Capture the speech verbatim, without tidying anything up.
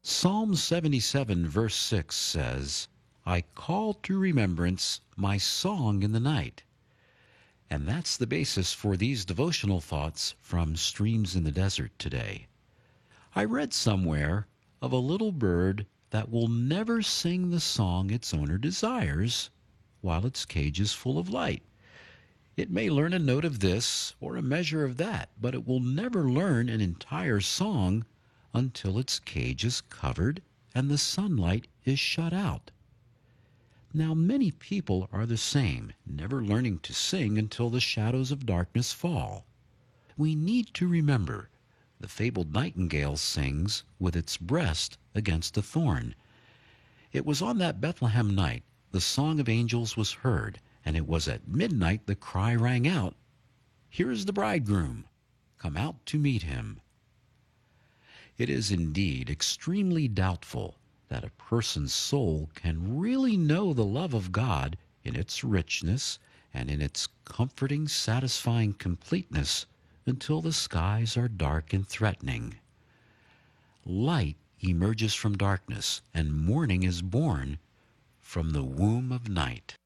Psalm seventy-seven, verse six says, I call to remembrance my song in the night. And that's the basis for these devotional thoughts from Streams in the Desert today. I read somewhere of a little bird that will never sing the song its owner desires while its cage is full of light. It may learn a note of this or a measure of that, but it will never learn an entire song until its cage is covered and the sunlight is shut out. Now, many people are the same, never learning to sing until the shadows of darkness fall. We need to remember the fabled nightingale sings with its breast against a thorn. It was on that Bethlehem night the song of angels was heard, and it was at midnight the cry rang out, Here is the bridegroom, come out to meet him. It is indeed extremely doubtful that a person's soul can really know the love of God in its richness and in its comforting, satisfying completeness until the skies are dark and threatening. Light emerges from darkness, and morning is born from the womb of night.